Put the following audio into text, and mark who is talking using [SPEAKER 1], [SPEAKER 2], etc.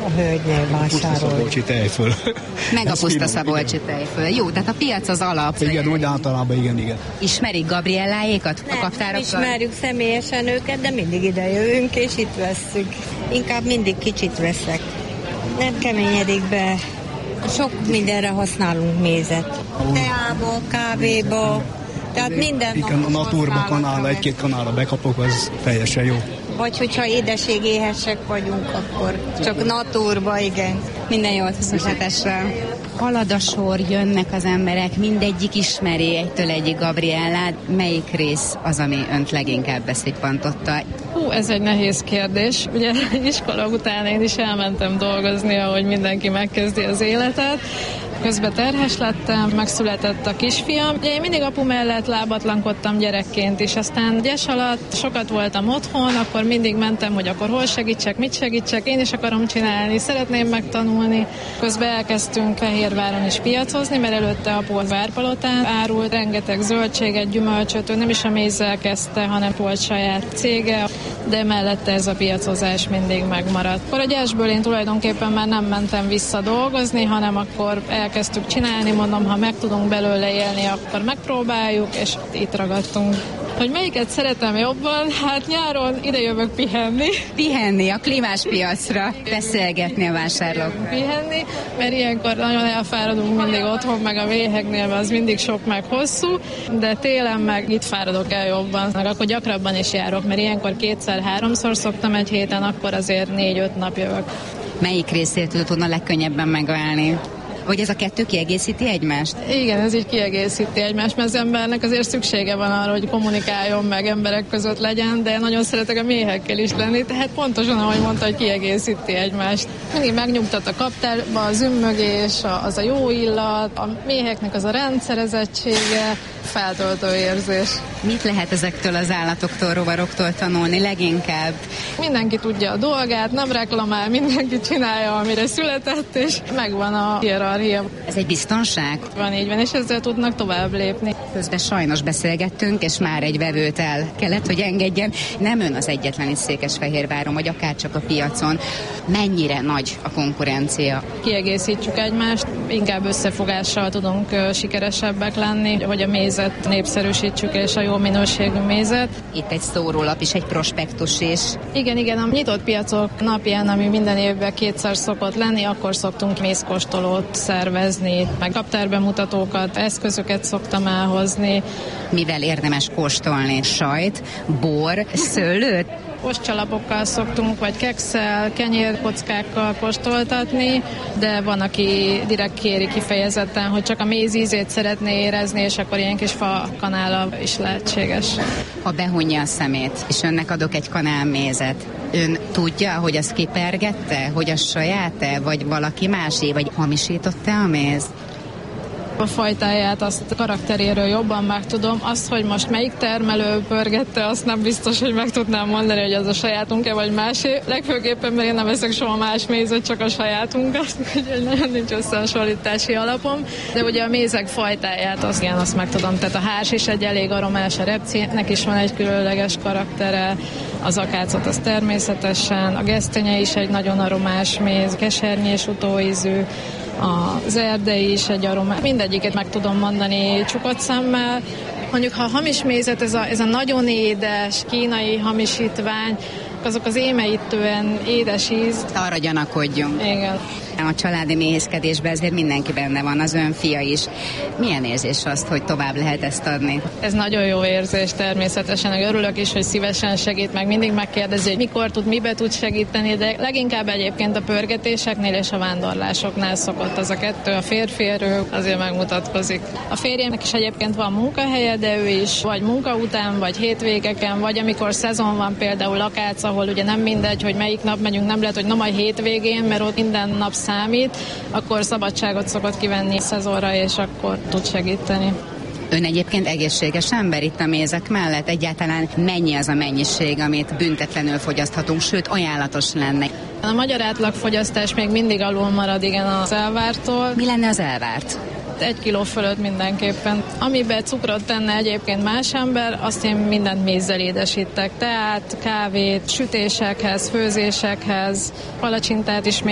[SPEAKER 1] a hölgynél vásárolni.
[SPEAKER 2] Szabolcsi tejföl.
[SPEAKER 3] Meg a puszta szabolcsi tejföl. Jó, tehát a piac az alap.
[SPEAKER 2] Igen, úgy általában igen.
[SPEAKER 3] Ismerik Gabrielláékat a kaptárokkal?
[SPEAKER 1] Ismerjük személyesen őket, de mindig ide jövünk, és itt vesszük. Inkább mindig kicsit veszek. Nem keményedik be. Sok mindenre használunk mézet. Teába, kávéba, tehát minden nap.
[SPEAKER 2] Igen, a naturba kanála, egy-két kanála bekapok, az teljesen jó.
[SPEAKER 1] Vagy hogyha éhesek vagyunk, akkor csak naturba, igen.
[SPEAKER 3] Minden jót, viszontlátásra. Halad a sor, jönnek az emberek, mindegyik ismeri egytől egyig Gabriellát. Melyik rész az, ami önt leginkább beszippantotta?
[SPEAKER 4] Ez egy nehéz kérdés. Ugye iskola után én is elmentem dolgozni, ahogy mindenki megkezdi az életet. Közben terhes lettem, megszületett a kisfiam. Ugye én mindig apu mellett lábatlankodtam gyerekként is, aztán gyes alatt sokat voltam otthon, akkor mindig mentem, hogy akkor hol segítsek, mit segítsek, én is akarom csinálni, szeretném megtanulni. Közben elkezdtünk Fehérváron is piacozni, mert előtte apu a Várpalotán árult, rengeteg zöldséget, gyümölcsöt, ő nem is a mézzel kezdte, hanem volt saját cége, de mellette ez a piacozás mindig megmaradt. Akkor a gyesből én tulajdonképpen már nem mentem vissza dolgozni, hanem akkor elkezdtük csinálni, mondom, ha meg tudunk belőle élni, akkor megpróbáljuk, és itt ragadtunk. Hogy melyiket szeretem jobban? Hát nyáron ide jövök pihenni.
[SPEAKER 3] Pihenni a klímás piacra, beszélgetni a vásárlókkal.
[SPEAKER 4] Pihenni, mert ilyenkor nagyon elfáradunk mindig otthon, meg a méheknél, az mindig sok meg hosszú, de télen meg itt fáradok el jobban, meg akkor gyakrabban is járok, mert ilyenkor 2-3-szor szoktam egy héten, akkor azért 4-5 nap jövök.
[SPEAKER 3] Melyik részét tudna legkönnyebben megválni? Vagy ez a kettő kiegészíti egymást?
[SPEAKER 4] Igen, ez így kiegészíti egymást, mert az embernek azért szüksége van arra, hogy kommunikáljon meg, emberek között legyen, de nagyon szeretek a méhekkel is lenni, tehát pontosan, ahogy mondta, hogy kiegészíti egymást. Mindig megnyugtat a kaptárba, a zümmögés, az a jó illat, a méheknek az a rendszerezettsége, feltöltő érzés.
[SPEAKER 3] Mit lehet ezektől az állatoktól, rovaroktól tanulni leginkább?
[SPEAKER 4] Mindenki tudja a dolgát, nem reklamál, mindenki csinálja, amire született, és megvan a hierarchia.
[SPEAKER 3] Ez egy biztonság?
[SPEAKER 4] Van, így van, és ezzel tudnak tovább lépni.
[SPEAKER 3] Közben sajnos beszélgettünk, és már egy vevőt el kellett, hogy engedjen. Nem ön az egyetlen itt Székesfehérváron, vagy akár csak a piacon. Mennyire nagy a konkurencia?
[SPEAKER 4] Kiegészítjük egymást, inkább összefogással tudunk sikeresebbek lenni, hogy a mézet népszerűsítsük, és a jó minőségű mézet.
[SPEAKER 3] Itt egy szórólap is, egy prospektus is.
[SPEAKER 4] Igen, a nyitott piacok napján, ami minden évben 2-szer szokott lenni, akkor szoktunk mézkóstolót szervezni, meg kaptárbemutatókat, eszközöket szoktam elhozni.
[SPEAKER 3] Mivel érdemes kóstolni? Sajt, bor, szőlőt?
[SPEAKER 4] Ostcsalapokkal szoktunk, vagy kekszel, kenyérkockákkal kóstoltatni, de van, aki direkt kéri kifejezetten, hogy csak a méz ízét szeretné érezni, és akkor ilyen kis fa kanállal is lehetséges.
[SPEAKER 3] Ha behunja a szemét, és önnek adok egy kanál mézet, ön tudja, hogy az kipergette, hogy a saját-e, vagy valaki másé, vagy hamisított-e a méz?
[SPEAKER 4] A fajtáját, azt a karakteréről jobban megtudom. Azt, hogy most melyik termelő pörgette, azt nem biztos, hogy meg tudnám mondani, hogy az a sajátunk-e vagy másé. Legfőképpen, mert én nem eszek soha más mézet, csak a sajátunkat, úgyhogy nagyon nincs összehasonlítási alapom. De ugye a mézek fajtáját, azt meg tudom. Tehát a hárs is egy elég aromás, a repcének is van egy különleges karaktere, az akácot az természetesen, a gesztenye is egy nagyon aromás méz, kesernyés utóízű, az erdei is egy aromás. Mindegyiket meg tudom mondani csukott szemmel. Mondjuk, ha a hamis mézet, ez a nagyon édes kínai hamisítvány, azok az émeítően édes íz.
[SPEAKER 3] Arra gyanakodjunk.
[SPEAKER 4] Igen.
[SPEAKER 3] A családi méhészkedésben ezért mindenki benne van, az ön fia is. Milyen érzés azt, hogy tovább lehet ezt adni?
[SPEAKER 4] Ez nagyon jó érzés természetesen. Örülök is, hogy szívesen segít, meg mindig megkérdezi, hogy mikor tud, mibe tud segíteni, de leginkább egyébként a pörgetéseknél és a vándorlásoknál szokott az a kettő. A férfi erő azért megmutatkozik. A férjemnek is egyébként van munkahelye, de ő is vagy munka után, vagy hétvégeken, vagy amikor szezon van, például Akác, ahol ugye nem mindegy, hogy melyik nap megyünk, nem lehet, hogy na majd hétvégén, mert ott minden nap számít, akkor szabadságot szokott kivenni szezonra, és akkor tud segíteni.
[SPEAKER 3] Ön egyébként egészséges ember itt a mézek mellett? Egyáltalán mennyi az a mennyiség, amit büntetlenül fogyaszthatunk, sőt ajánlatos lenne?
[SPEAKER 4] A magyar átlagfogyasztás még mindig alul marad, igen, az elvártól.
[SPEAKER 3] Mi lenne az elvárt?
[SPEAKER 4] 1 kiló fölött mindenképpen. Amiben cukrot tenne egyébként más ember, azt én mindent mézzel édesítek. Teát, kávét, sütésekhez, főzésekhez, palacsintát is